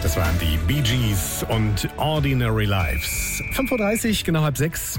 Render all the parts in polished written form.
Das waren die Bee Gees und Ordinary Lives. 5:30 Uhr, genau 5:30.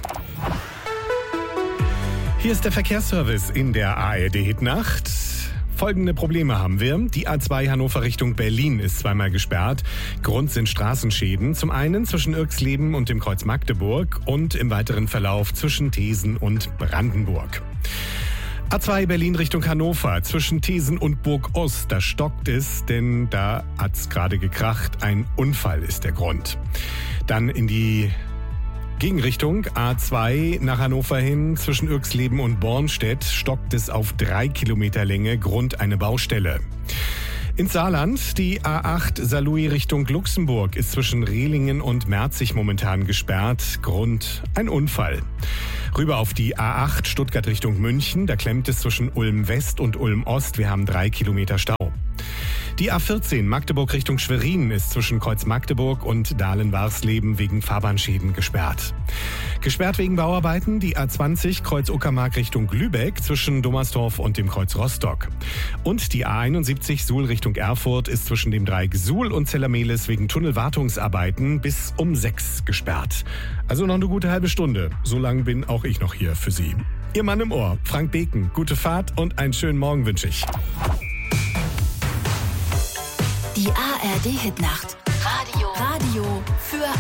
Hier ist der Verkehrsservice in der ARD-Hitnacht. Folgende Probleme haben wir. Die A2 Hannover Richtung Berlin ist zweimal gesperrt. Grund sind Straßenschäden. Zum einen zwischen Irxleben und dem Kreuz Magdeburg und im weiteren Verlauf zwischen Thesen und Brandenburg. A2 Berlin Richtung Hannover, zwischen Thesen und Burg-Ost, da stockt es, denn da hat's gerade gekracht. Ein Unfall ist der Grund. Dann in die Gegenrichtung A2 nach Hannover hin, zwischen Irxleben und Bornstedt, stockt es auf 3 Kilometer Länge, Grund eine Baustelle. Ins Saarland, die A8 Saarlouis Richtung Luxemburg ist zwischen Rehlingen und Merzig momentan gesperrt. Grund ein Unfall. Rüber auf die A8 Stuttgart Richtung München, da klemmt es zwischen Ulm West und Ulm Ost. Wir haben 3 Kilometer Stau. Die A14 Magdeburg Richtung Schwerin ist zwischen Kreuz Magdeburg und Dahlen-Warsleben wegen Fahrbahnschäden gesperrt. Gesperrt wegen Bauarbeiten die A20 Kreuz Uckermark Richtung Lübeck zwischen Dommersdorf und dem Kreuz Rostock. Und die A71 Suhl Richtung Erfurt ist zwischen dem Dreieck Suhl und Zellermehlis wegen Tunnelwartungsarbeiten bis um 6 gesperrt. Also noch eine gute halbe Stunde. So lange bin auch ich noch hier für Sie. Ihr Mann im Ohr, Frank Beken. Gute Fahrt und einen schönen Morgen wünsche ich. Die ARD-Hitnacht. Radio für